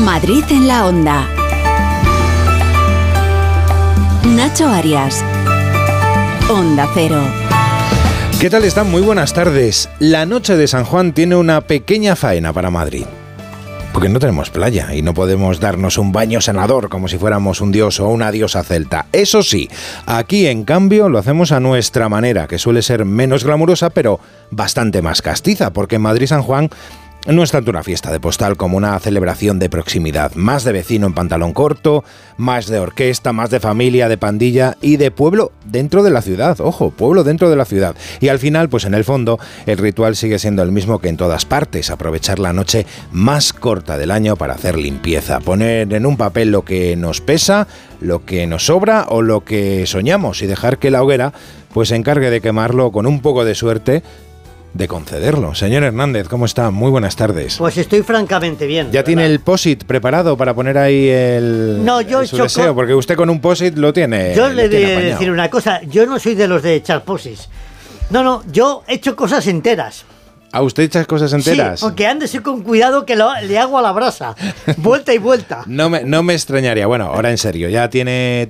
Madrid en la Onda. Nacho Arias. Onda Cero. ¿Qué tal están? Muy buenas tardes. La noche de San Juan tiene una pequeña faena para Madrid. Porque no tenemos playa y no podemos darnos un baño sanador como si fuéramos un dios o una diosa celta. Eso sí, aquí en cambio lo hacemos a nuestra manera, que suele ser menos glamurosa, pero bastante más castiza, porque en Madrid San Juan no es tanto una fiesta de postal como una celebración de proximidad. Más de vecino en pantalón corto, más de orquesta, más de familia, de pandilla y de pueblo dentro de la ciudad. Ojo, pueblo dentro de la ciudad. Y al final, pues en el fondo, el ritual sigue siendo el mismo que en todas partes. Aprovechar la noche más corta del año para hacer limpieza. Poner en un papel lo que nos pesa, lo que nos sobra o lo que soñamos. Y dejar que la hoguera pues se encargue de quemarlo con un poco de suerte, de concederlo. Señor Hernández, ¿cómo está? Muy buenas tardes. Pues estoy francamente bien. ¿Ya tiene el POSIT preparado para poner ahí su deseo? Porque usted con un POSIT lo tiene. Yo le voy a decir una cosa. Yo no soy de los de echar POSITs. No, yo he hecho cosas enteras. ¿A usted echas cosas enteras? Sí, porque ándese con cuidado que le hago a la brasa. Vuelta y vuelta. No me extrañaría. Bueno, ahora en serio, ¿ya tiene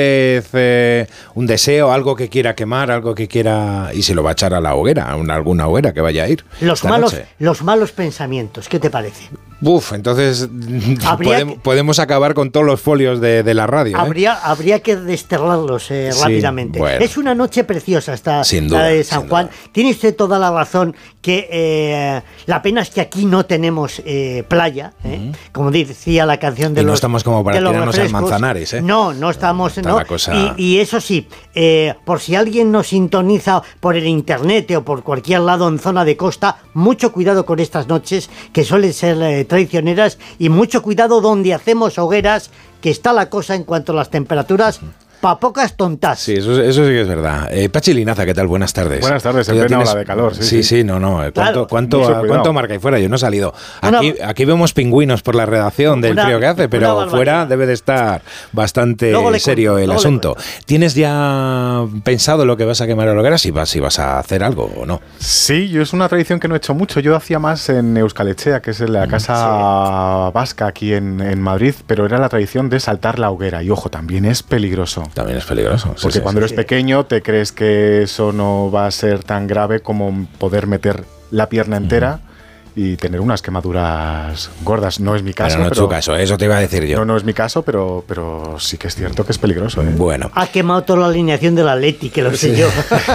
usted un deseo, algo que quiera quemar, algo que quiera... y se lo va a echar a la hoguera, a alguna hoguera que vaya a ir? Los malos pensamientos, ¿qué te parece? Entonces podemos acabar con todos los folios de la radio. Habría que desterrarlos rápidamente. Bueno. Es una noche preciosa esta sin duda, la de San Juan. Duda. Tiene usted toda la razón que la pena es que aquí no tenemos playa, como decía la canción de los... no estamos como para tirarnos al Manzanares, ¿eh? No estamos... No. Y eso sí, por si alguien nos sintoniza por el internet o por cualquier lado en zona de costa, mucho cuidado con estas noches que suelen ser traicioneras y mucho cuidado donde hacemos hogueras, que está la cosa en cuanto a las temperaturas... Pa' pocas tontas. Sí, eso sí que es verdad. Pachi Linaza, ¿qué tal? Buenas tardes. Buenas tardes, en plena ola de calor. Sí, no. ¿Cuánto marca ahí fuera? Yo no he salido. Aquí vemos pingüinos por la redacción del frío que hace, pero fuera debe de estar bastante serio el asunto. ¿Tienes ya pensado lo que vas a quemar a la hoguera? Si vas a hacer algo o no. Sí, yo es una tradición que no he hecho mucho. Yo hacía más en Euskal Etxea, que es la casa vasca aquí en Madrid, pero era la tradición de saltar la hoguera. Y ojo, también es peligroso. También es peligroso. Porque cuando eres pequeño te crees que eso no va a ser tan grave como poder meter la pierna entera y tener unas quemaduras gordas. No es mi caso. Pero no es tu caso, eso te iba a decir yo. No es mi caso, pero sí que es cierto que es peligroso. Bueno. Ha quemado toda la alineación del Atleti, que lo sé yo.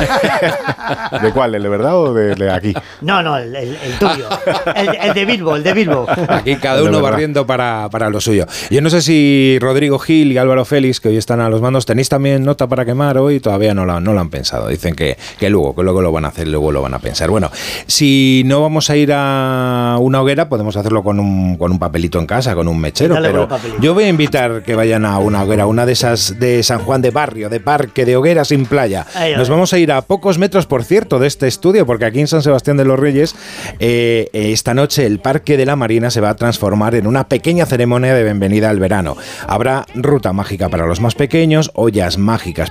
¿De cuál? ¿El de verdad o de aquí? No, el tuyo. El de Bilbo. Aquí cada uno barriendo para lo suyo. Yo no sé si Rodrigo Gil y Álvaro Félix, que hoy están a los mandos, ¿tenéis también nota para quemar hoy? Todavía no lo han pensado. Dicen que luego lo van a hacer, luego lo van a pensar. Bueno, si no vamos a ir a una hoguera, podemos hacerlo con un papelito en casa, con un mechero, pero yo voy a invitar que vayan a una hoguera, una de esas de San Juan de barrio, de parque, de hoguera sin playa. Nos vamos a ir a pocos metros, por cierto, de este estudio, porque aquí en San Sebastián de los Reyes, esta noche el Parque de la Marina se va a transformar en una pequeña ceremonia de bienvenida al verano. Habrá ruta mágica para los más pequeños, ollas mágicas